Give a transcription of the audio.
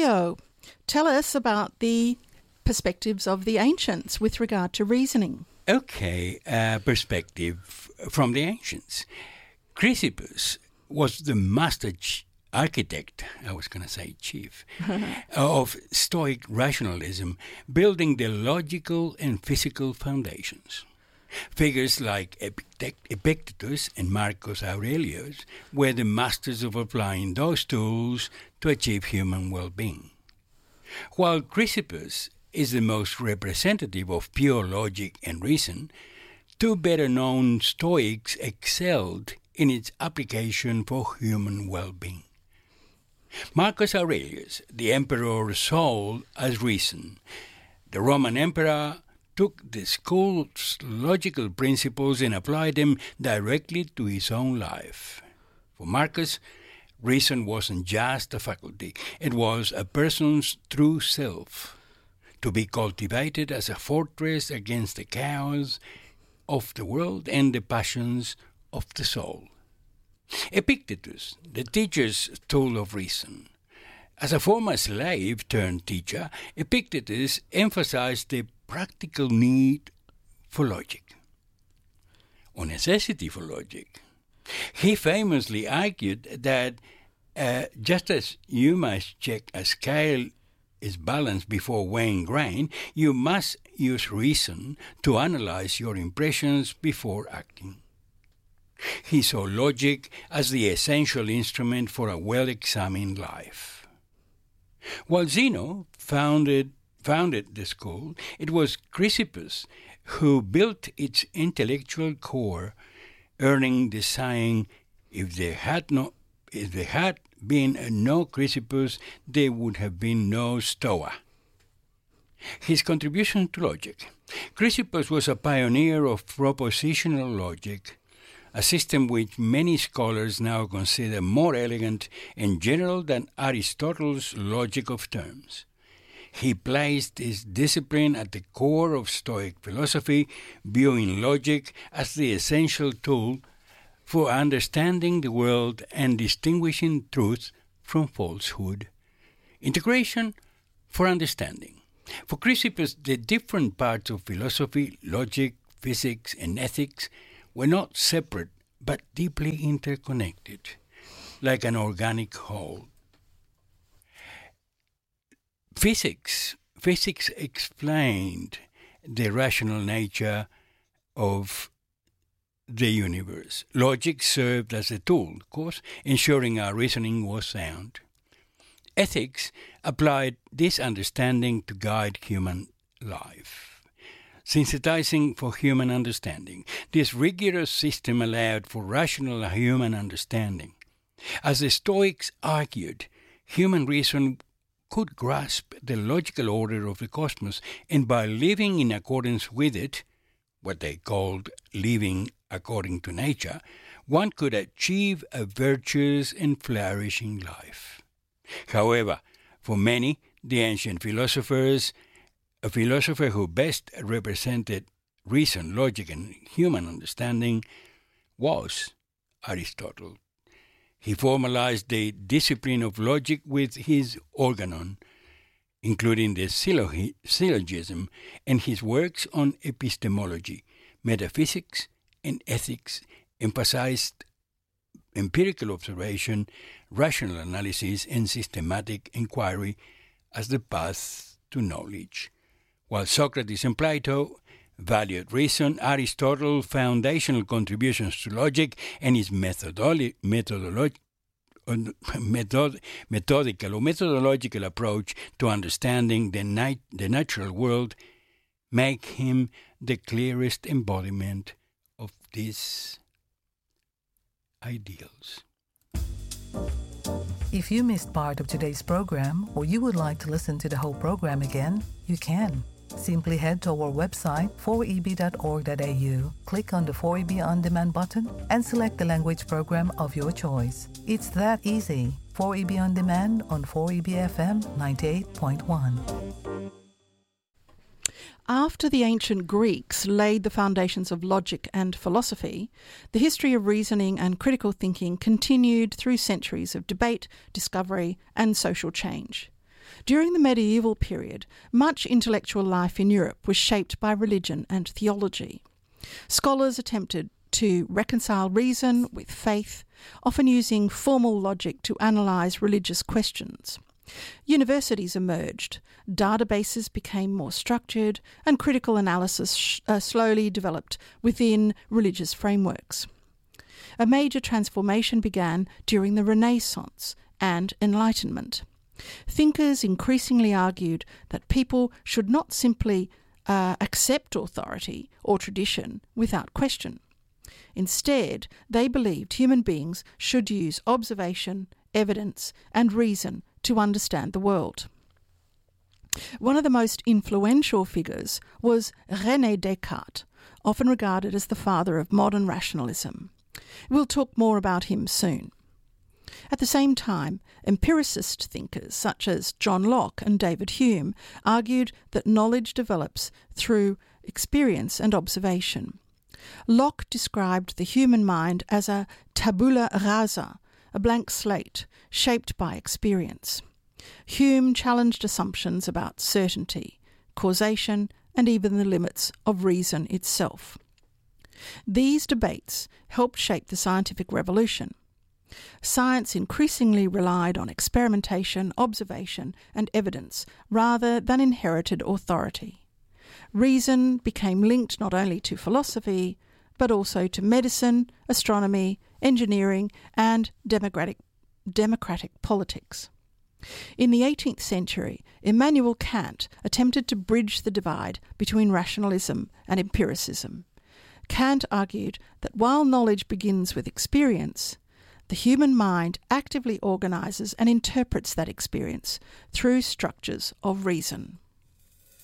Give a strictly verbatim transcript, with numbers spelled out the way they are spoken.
Leo, tell us about the perspectives of the ancients with regard to reasoning. Okay, uh, perspective from the ancients. Chrysippus was the master ch- architect, I was going to say chief, of Stoic rationalism, building the logical and physical foundations. Figures like Epictetus and Marcus Aurelius were the masters of applying those tools to achieve human well-being. While Chrysippus is the most representative of pure logic and reason, two better-known Stoics excelled in its application for human well-being. Marcus Aurelius, the emperor, saw as reason. The Roman emperor took the school's logical principles and applied them directly to his own life. For Marcus, reason wasn't just a faculty, it was a person's true self, to be cultivated as a fortress against the chaos of the world and the passions of the soul. Epictetus, the teacher's tool of reason. As a former slave turned teacher, Epictetus emphasized the practical need for logic, or necessity for logic. He famously argued that uh, just as you must check a scale is balanced before weighing grain, you must use reason to analyze your impressions before acting. He saw logic as the essential instrument for a well-examined life. While Zeno founded founded the school, it was Chrysippus who built its intellectual core, earning the saying, if there had no, if there had been no Chrysippus, there would have been no Stoa. His contribution to logic. Chrysippus was a pioneer of propositional logic, a system which many scholars now consider more elegant and general than Aristotle's logic of terms. He placed his discipline at the core of Stoic philosophy, viewing logic as the essential tool for understanding the world and distinguishing truth from falsehood. Integration for understanding. For Chrysippus, the different parts of philosophy, logic, physics, and ethics were not separate but deeply interconnected, like an organic whole. Physics, physics explained the rational nature of the universe. Logic served as a tool, of course, ensuring our reasoning was sound. Ethics applied this understanding to guide human life. Synthesizing for human understanding. This rigorous system allowed for rational human understanding. As the Stoics argued, human reason could grasp the logical order of the cosmos, and by living in accordance with it, what they called living according to nature, one could achieve a virtuous and flourishing life. However, for many, the ancient philosophers, a philosopher who best represented reason, logic, and human understanding was Aristotle. He formalized the discipline of logic with his organon, including the syllogism, and his works on epistemology, metaphysics, and ethics emphasized empirical observation, rational analysis, and systematic inquiry as the path to knowledge. While Socrates and Plato valued reason, Aristotle's foundational contributions to logic and his methodolo- methodolo- method- methodical or methodological approach to understanding the, nat- the natural world make him the clearest embodiment of these ideals. If you missed part of today's program or you would like to listen to the whole program again, you can. Simply head to our website four e b dot org dot a u, click on the four E B On Demand button, and select the language program of your choice. It's that easy. four E B On Demand on four E B F M ninety-eight point one. After the ancient Greeks laid the foundations of logic and philosophy, the history of reasoning and critical thinking continued through centuries of debate, discovery, and social change. During the medieval period, much intellectual life in Europe was shaped by religion and theology. Scholars attempted to reconcile reason with faith, often using formal logic to analyse religious questions. Universities emerged, databases became more structured, and critical analysis sh- uh, slowly developed within religious frameworks. A major transformation began during the Renaissance and Enlightenment. Thinkers increasingly argued that people should not simply uh, accept authority or tradition without question. Instead, they believed human beings should use observation, evidence, and reason to understand the world. One of the most influential figures was René Descartes, often regarded as the father of modern rationalism. We'll talk more about him soon. At the same time, empiricist thinkers such as John Locke and David Hume argued that knowledge develops through experience and observation. Locke described the human mind as a tabula rasa, a blank slate shaped by experience. Hume challenged assumptions about certainty, causation, and even the limits of reason itself. These debates helped shape the scientific revolution. Science increasingly relied on experimentation, observation, and evidence rather than inherited authority. Reason became linked not only to philosophy, but also to medicine, astronomy, engineering, and democratic, democratic politics. In the eighteenth century, Immanuel Kant attempted to bridge the divide between rationalism and empiricism. Kant argued that while knowledge begins with experience, the human mind actively organises and interprets that experience through structures of reason.